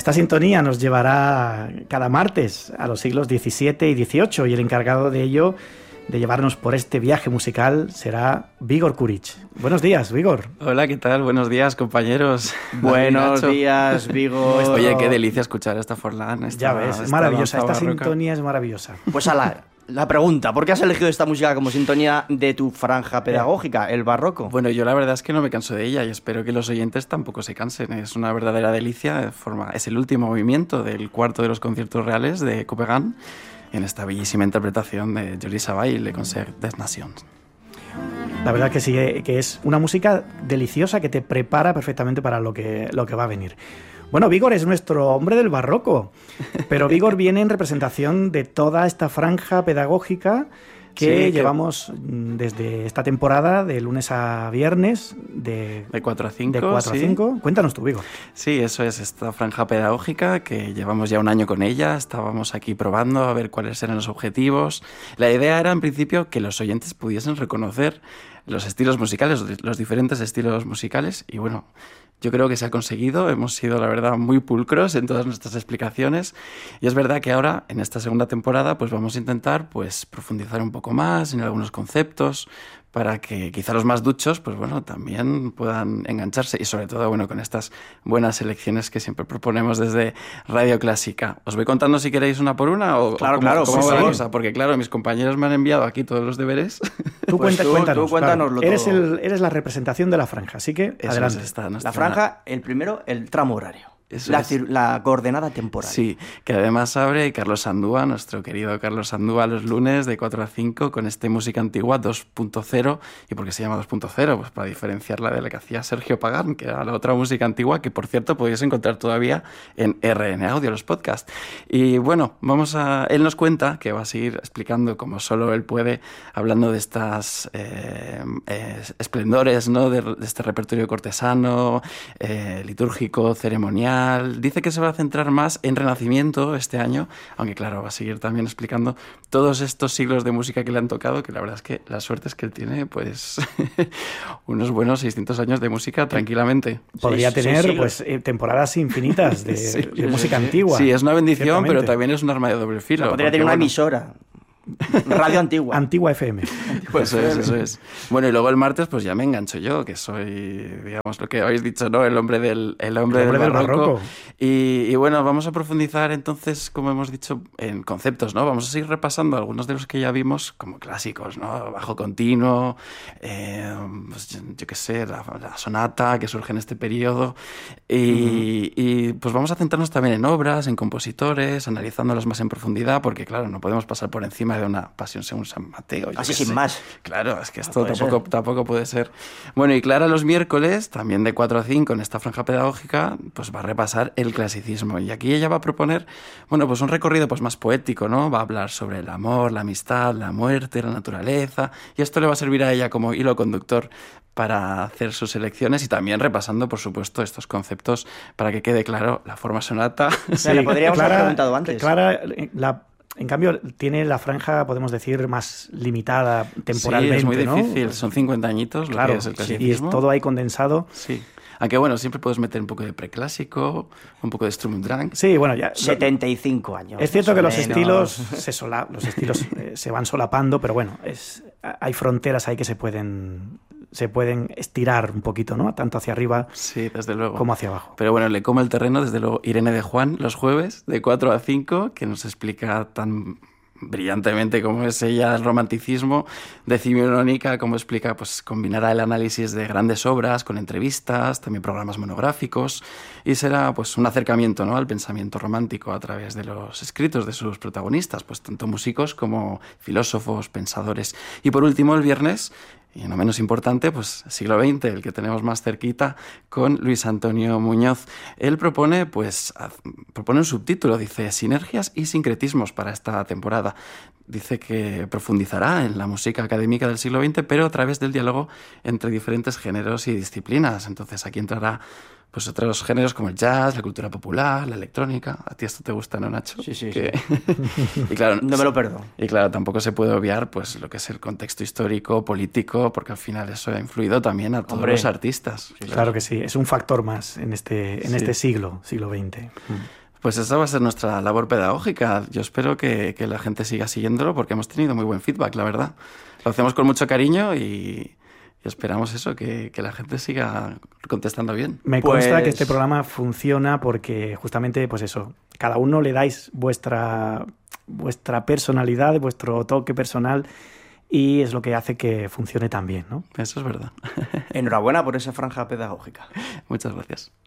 Esta sintonía nos llevará cada martes a los siglos XVII y XVIII y el encargado de ello, de llevarnos por este viaje musical, será Vígor Kuric. Buenos días, Vígor. Hola, ¿qué tal? Buenos días, compañeros. Buenos días, Vígor. Oye, qué delicia escuchar esta Forlán. Ya ves, es maravillosa, esta sintonía es maravillosa. Pues la pregunta, ¿por qué has elegido esta música como sintonía de tu franja pedagógica, el barroco? Bueno, yo la verdad es que no me canso de ella y espero que los oyentes tampoco se cansen. Es una verdadera delicia. Es el último movimiento del cuarto de los conciertos reales de Couperin en esta bellísima interpretación de Jordi Savall, Le Concert des Nations. La verdad que sí, que es una música deliciosa que te prepara perfectamente para lo que va a venir. Bueno, Vígor es nuestro hombre del barroco, pero Vígor viene en representación de toda esta franja pedagógica que llevamos desde esta temporada, de lunes a viernes, de 4 a 5. De 4 a 5. Cuéntanos tú, Vígor. Sí, eso es, esta franja pedagógica que llevamos ya un año con ella, estábamos aquí probando a ver cuáles eran los objetivos. La idea era, en principio, que los oyentes pudiesen reconocer los estilos musicales, los diferentes estilos musicales, y bueno, yo creo que se ha conseguido. Hemos sido, la verdad, muy pulcros en todas nuestras explicaciones y es verdad que ahora, en esta segunda temporada, pues vamos a intentar profundizar un poco más en algunos conceptos para que quizá los más duchos, pues bueno, también puedan engancharse y sobre todo, bueno, con estas buenas selecciones que siempre proponemos desde Radio Clásica. ¿Os voy contando si queréis una por una? Claro, ¿Cómo va la cosa? Porque claro, mis compañeros me han enviado aquí todos los deberes. Tú cuéntanoslo todo. Eres la representación de la franja, así que eso adelante. La franja, el tramo horario. Eso la coordenada temporal. Sí, que además abre Carlos Sandúa, nuestro querido Carlos Sandúa, los lunes de 4 a 5 con este Música Antigua 2.0. ¿Y por qué se llama 2.0? Pues para diferenciarla de la que hacía Sergio Pagán, que era la otra música antigua, que por cierto podéis encontrar todavía en RN Audio, los podcasts. Y bueno, él nos cuenta que va a seguir explicando como solo él puede, hablando de estas esplendores, ¿no? de este repertorio cortesano, litúrgico, ceremonial. Dice que se va a centrar más en Renacimiento este año, aunque claro, va a seguir también explicando todos estos siglos de música que le han tocado, que la verdad es que la suerte es que él tiene pues unos buenos 600 años de música tranquilamente. Podría tener temporadas infinitas de música antigua. Sí, es una bendición, pero también es un arma de doble filo. Podría tener una emisora. Radio Antigua. Antigua FM. Pues eso es. Bueno, y luego el martes pues ya me engancho yo, que soy, digamos, lo que habéis dicho, ¿no? El hombre del barroco. Y bueno, vamos a profundizar entonces, como hemos dicho, en conceptos, ¿no? Vamos a seguir repasando algunos de los que ya vimos como clásicos, ¿no? Bajo continuo, pues, yo qué sé, la sonata que surge en este periodo. Y pues vamos a centrarnos también en obras, en compositores, analizándolas más en profundidad, porque claro, no podemos pasar por encima de una Pasión según San Mateo. Así sin más. Claro, es que esto tampoco puede ser. Bueno, y Clara los miércoles, también de 4 a 5 en esta franja pedagógica, pues va a repasar el clasicismo. Y aquí ella va a proponer, bueno, pues un recorrido pues más poético, ¿no? Va a hablar sobre el amor, la amistad, la muerte, la naturaleza. Y esto le va a servir a ella como hilo conductor para hacer sus elecciones y también repasando, por supuesto, estos conceptos para que quede claro la forma sonata. Sí, le podríamos haber preguntado antes. Clara, en cambio, tiene la franja, podemos decir, más limitada temporalmente, sí, es muy difícil. ¿no? Son 50 añitos, claro, lo que es el clasicismo. Y es todo ahí condensado. Sí. Aunque bueno, siempre puedes meter un poco de preclásico, un poco de Sturmdrang. Sí, bueno, ya 75 años. Es cierto que los estilos se van solapando, pero bueno, hay fronteras ahí que se pueden estirar un poquito, ¿no? Tanto hacia arriba, sí, desde luego, como hacia abajo. Pero bueno, le come el terreno, desde luego, Irene de Juan, los jueves, de 4 a 5, que nos explica tan brillantemente como es ella el romanticismo, decimonónica, como explica, pues combinará el análisis de grandes obras con entrevistas, también programas monográficos, y será pues un acercamiento, ¿no? al pensamiento romántico a través de los escritos de sus protagonistas, pues tanto músicos como filósofos, pensadores. Y por último, el viernes, y no menos importante, pues siglo XX, el que tenemos más cerquita, con Luis Antonio Muñoz. Él propone un subtítulo, dice Sinergias y sincretismos para esta temporada. Dice que profundizará en la música académica del siglo XX, pero a través del diálogo entre diferentes géneros y disciplinas. Entonces aquí entrará pues otros géneros como el jazz, la cultura popular, la electrónica. A ti esto te gusta, ¿no, Nacho? Sí. Y claro, No me lo perdo. Y claro, tampoco se puede obviar pues lo que es el contexto histórico, político, porque al final eso ha influido también a todos los artistas. Claro que sí, es un factor más en este siglo XX. Pues esa va a ser nuestra labor pedagógica. Yo espero que la gente siga siguiéndolo porque hemos tenido muy buen feedback, la verdad. Lo hacemos con mucho cariño y esperamos eso, que la gente siga contestando bien. Me consta que este programa funciona porque justamente, pues eso, cada uno le dais vuestra personalidad, vuestro toque personal y es lo que hace que funcione tan bien, ¿no? Eso es verdad. Enhorabuena por esa franja pedagógica. Muchas gracias.